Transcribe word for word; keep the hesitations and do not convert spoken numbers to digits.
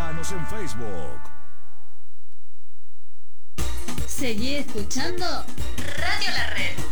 Búscanos en Facebook. Seguí escuchando Radio La Red.